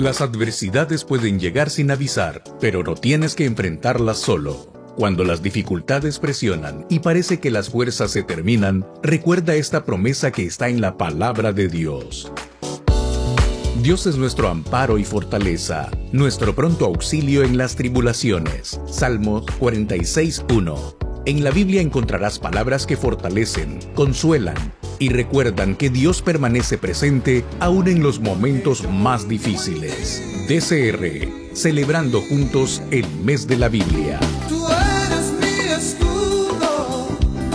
Las adversidades pueden llegar sin avisar, pero no tienes que enfrentarlas solo. Cuando las dificultades presionan y parece que las fuerzas se terminan, recuerda esta promesa que está en la palabra de Dios. Dios es nuestro amparo y fortaleza, nuestro pronto auxilio en las tribulaciones. Salmos 46:1. En la Biblia encontrarás palabras que fortalecen, consuelan y recuerdan que Dios permanece presente aún en los momentos más difíciles. DCR, celebrando juntos el mes de la Biblia. Tú eres mi escudo,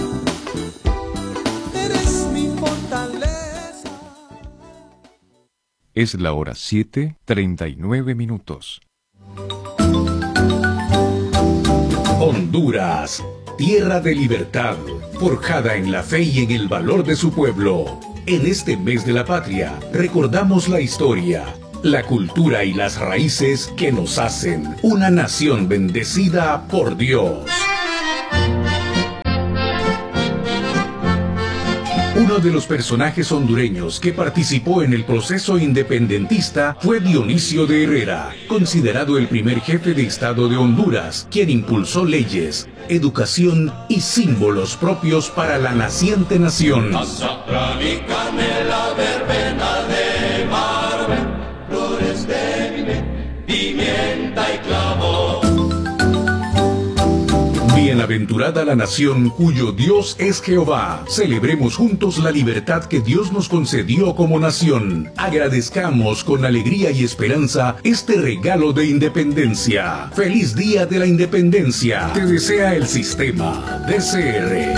eres mi fortaleza. Es la hora 7:39. Honduras, tierra de libertad, forjada en la fe y en el valor de su pueblo. En este mes de la patria, recordamos la historia, la cultura y las raíces que nos hacen una nación bendecida por Dios. Uno de los personajes hondureños que participó en el proceso independentista fue Dionisio de Herrera, considerado el primer jefe de Estado de Honduras, quien impulsó leyes, educación y símbolos propios para la naciente nación. Azafrán y canela, verbena de mar, flores de pimienta y clavo. Bienaventurada la nación cuyo Dios es Jehová. Celebremos juntos la libertad que Dios nos concedió como nación. Agradezcamos con alegría y esperanza este regalo de independencia. ¡Feliz Día de la Independencia! Te desea el sistema DCR.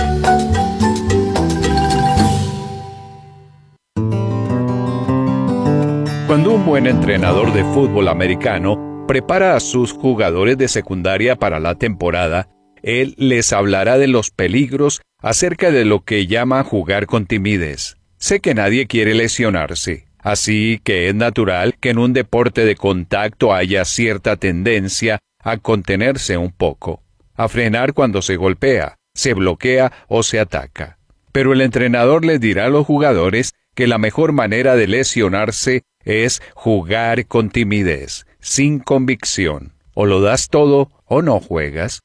Cuando un buen entrenador de fútbol americano prepara a sus jugadores de secundaria para la temporada, él les hablará de los peligros acerca de lo que llama jugar con timidez. Sé que nadie quiere lesionarse, así que es natural que en un deporte de contacto haya cierta tendencia a contenerse un poco, a frenar cuando se golpea, se bloquea o se ataca. Pero el entrenador les dirá a los jugadores que la mejor manera de lesionarse es jugar con timidez, sin convicción. O lo das todo o no juegas.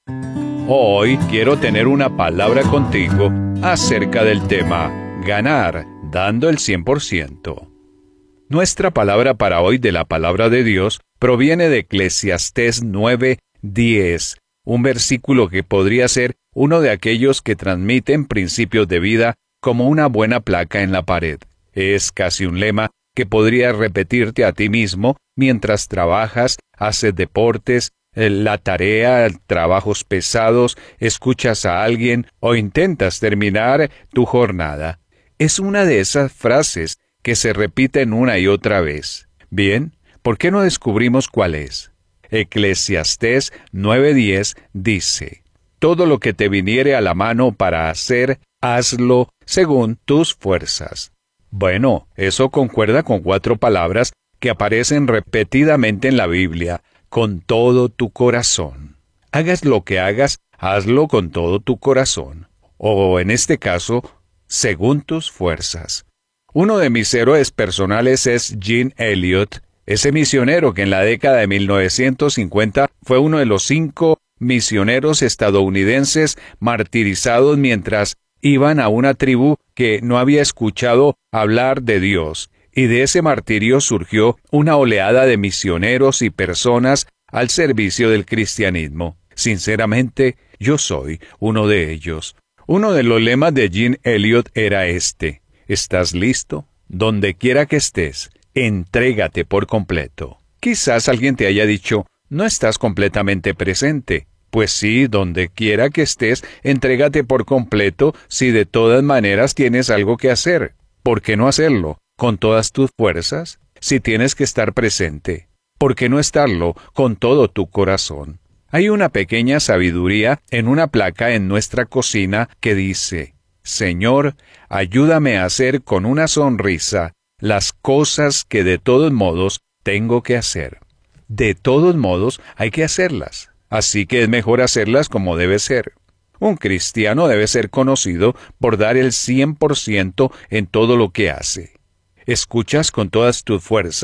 Hoy quiero tener una palabra contigo acerca del tema ganar, dando el 100%. Nuestra palabra para hoy de la palabra de Dios proviene de Eclesiastés 9:10, un versículo que podría ser uno de aquellos que transmiten principios de vida como una buena placa en la pared. Es casi un lema que podrías repetirte a ti mismo mientras trabajas, haces deportes, la tarea, trabajos pesados, escuchas a alguien o intentas terminar tu jornada. Es una de esas frases que se repiten una y otra vez. Bien, ¿por qué no descubrimos cuál es? Eclesiastés 9:10 dice: todo lo que te viniere a la mano para hacer, hazlo según tus fuerzas. Bueno, eso concuerda con 4 palabras que aparecen repetidamente en la Biblia: con todo tu corazón. Hagas lo que hagas, hazlo con todo tu corazón. O en este caso, según tus fuerzas. Uno de mis héroes personales es Jean Elliott, ese misionero que en la década de 1950 fue uno de los 5 misioneros estadounidenses martirizados mientras iban a una tribu que no había escuchado hablar de Dios. Y de ese martirio surgió una oleada de misioneros y personas al servicio del cristianismo. Sinceramente, yo soy uno de ellos. Uno de los lemas de Jean Elliott era este: ¿estás listo? Donde quiera que estés, entrégate por completo. Quizás alguien te haya dicho: no estás completamente presente. Pues sí, donde quiera que estés, entrégate por completo si de todas maneras tienes algo que hacer. ¿Por qué no hacerlo con todas tus fuerzas? Si tienes que estar presente, ¿por qué no estarlo con todo tu corazón? Hay una pequeña sabiduría en una placa en nuestra cocina que dice: Señor, ayúdame a hacer con una sonrisa las cosas que de todos modos tengo que hacer. De todos modos hay que hacerlas, así que es mejor hacerlas como debe ser. Un cristiano debe ser conocido por dar el 100% en todo lo que hace. Escuchas con todas tus fuerzas,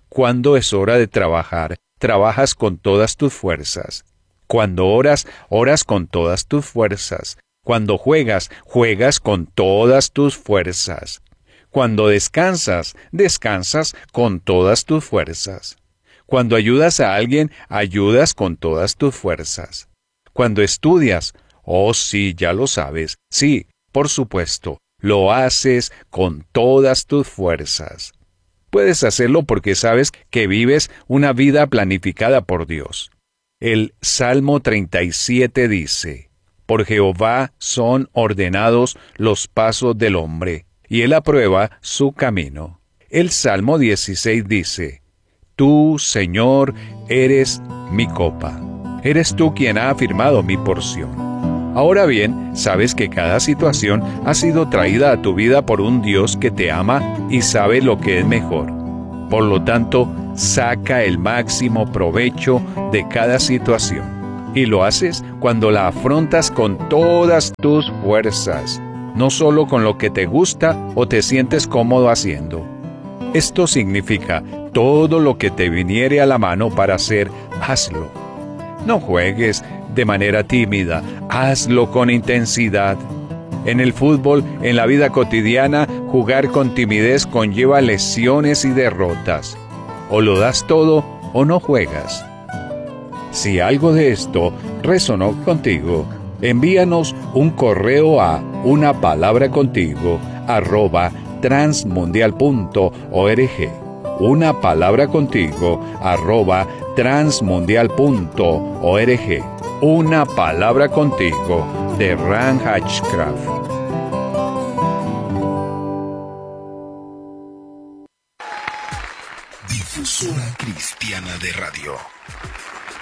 Cuando es hora de trabajar, trabajas con todas tus fuerzas. Cuando oras, oras con todas tus fuerzas. Cuando juegas, juegas con todas tus fuerzas. Cuando descansas, descansas con todas tus fuerzas. Cuando ayudas a alguien, ayudas con todas tus fuerzas. Cuando estudias, oh sí, ya lo sabes, sí, por supuesto, lo haces con todas tus fuerzas. Puedes hacerlo porque sabes que vives una vida planificada por Dios. El Salmo 37 dice, «Por Jehová son ordenados los pasos del hombre, y él aprueba su camino». El Salmo 16 dice, «Tú, Señor, eres mi copa. Eres tú quien ha afirmado mi porción». Ahora bien, sabes que cada situación ha sido traída a tu vida por un Dios que te ama y sabe lo que es mejor. Por lo tanto, saca el máximo provecho de cada situación. Y lo haces cuando la afrontas con todas tus fuerzas, no solo con lo que te gusta o te sientes cómodo haciendo. Esto significa todo lo que te viniere a la mano para hacer, hazlo. No juegues de manera tímida, hazlo con intensidad. En el fútbol, en la vida cotidiana, jugar con timidez conlleva lesiones y derrotas. O lo das todo o no juegas. Si algo de esto resonó contigo, envíanos un correo a unapalabracontigo@transmundial.org. unapalabracontigo@transmundial.org. Una palabra contigo, de Ran Hatchcraft. Difusora Cristiana de Radio.